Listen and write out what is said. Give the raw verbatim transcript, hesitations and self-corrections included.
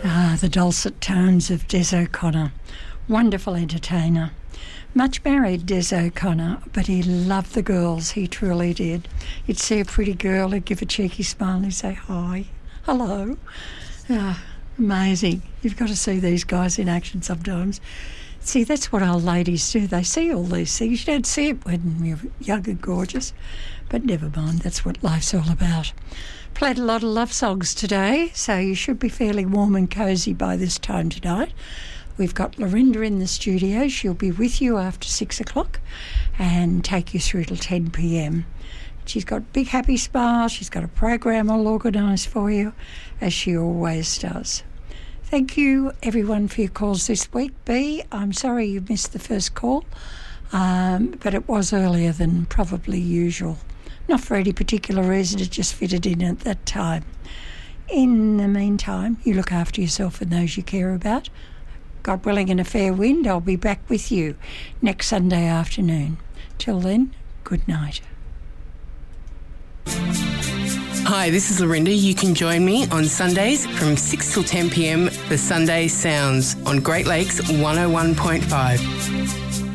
Ah, the dulcet tones of Des O'Connor. Wonderful entertainer. Much married, Des O'Connor, but he loved the girls, he truly did. He'd see a pretty girl, he'd give a cheeky smile and he'd say, hi, hello. Ah, amazing. You've got to see these guys in action sometimes. See, that's what our ladies do. They see all these things. You don't see it when you're young and gorgeous. But never mind, that's what life's all about. Played a lot of love songs today, so you should be feeling warm and cosy by this time tonight. We've got Lorinda in the studio. She'll be with you after six o'clock and take you through till ten p.m. She's got a big happy smile. She's got a program all organised for you, as she always does. Thank you, everyone, for your calls this week. B, I'm sorry you missed the first call, um, but it was earlier than probably usual. Not for any particular reason, it just fitted in at that time. In the meantime, you look after yourself and those you care about. God willing and a fair wind, I'll be back with you next Sunday afternoon. Till then, good night. Hi, this is Lorinda. You can join me on Sundays from six till ten p.m. for Sunday Sounds on Great Lakes one oh one point five.